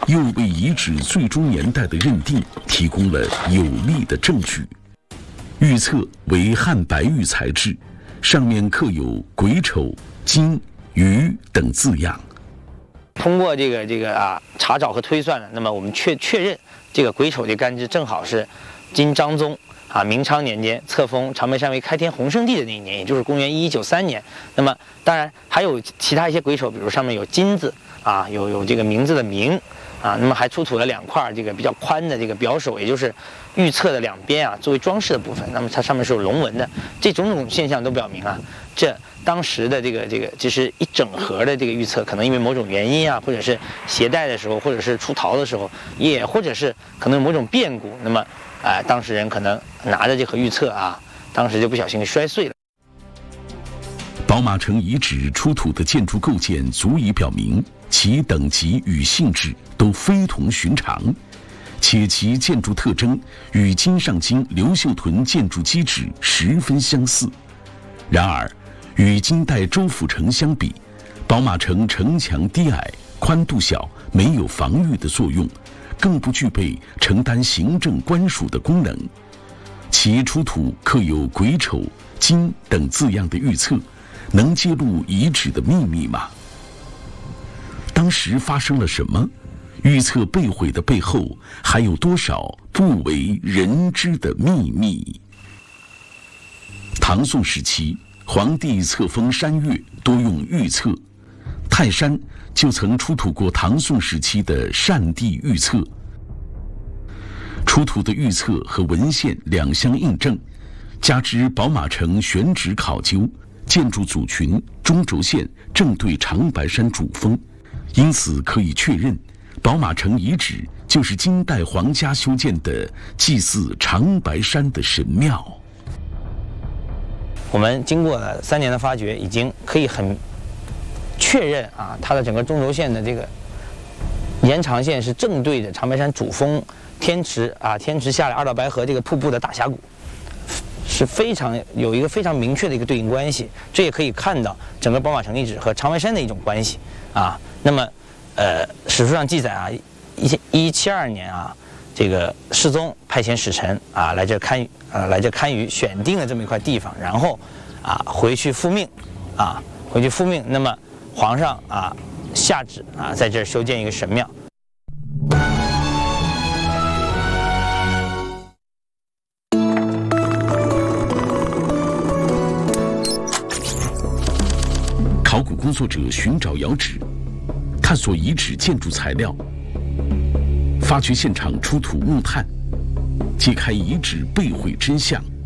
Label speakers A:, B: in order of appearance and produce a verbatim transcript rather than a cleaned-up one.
A: 又为遗址最终年代的认定提供了有力的证据。玉册为汉白玉材质，上面刻有癸丑、金、鱼等字样。
B: 通过这个这个啊查找和推算呢，那么我们确确认这个癸丑这干支正好是金章宗啊明昌年间册封长白山为开天洪圣地的那一年，也就是公元一一九三年。那么当然还有其他一些癸丑，比如上面有金字啊，有有这个名字的名啊，那么还出土了两块这个比较宽的这个表首，也就是玉册的两边啊作为装饰的部分，那么它上面是有龙纹的。这种种现象都表明啊，这当时的这个这个这是一整盒的这个玉册，可能因为某种原因啊，或者是携带的时候，或者是出逃的时候，也或者是可能某种变故，那么啊、呃，当事人可能拿着这盒玉册啊，当时就不小心摔碎了。
A: 宝马城遗址出土的建筑构件足以表明其等级与性质都非同寻常，且其建筑特征与金上京刘秀屯建筑基址十分相似。然而，与金代周府城相比，宝马城城墙低矮、宽度小，没有防御的作用，更不具备承担行政官署的功能。其出土刻有癸丑、金等字样的玉册，能揭露遗址的秘密吗？当时发生了什么？玉册被毁的背后，还有多少不为人知的秘密？唐宋时期，皇帝册封山岳多用玉册，泰山就曾出土过唐宋时期的善地玉册。出土的玉册和文献两相印证，加之宝马城选址考究，建筑组群中轴线正对长白山主峰，因此可以确认，宝马城遗址就是金代皇家修建的祭祀长白山的神庙。
B: 我们经过了三年的发掘，已经可以很确认啊，它的整个中轴线的这个延长线是正对着长白山主峰天池啊，天池下来二道白河这个瀑布的大峡谷，是非常有一个非常明确的一个对应关系。这也可以看到整个宝马城遗址和长白山的一种关系啊。那么，呃，史书上记载啊，一一七二年啊，这个世宗派遣使臣啊来这堪舆啊来这堪舆选定了这么一块地方，然后啊回去复命啊回去复命。那么皇上啊下旨啊在这儿修建一个神庙。
A: 考古工作者寻找窑址，探索遗址建筑材料，发掘现场出土木炭，揭开遗址被毁真相。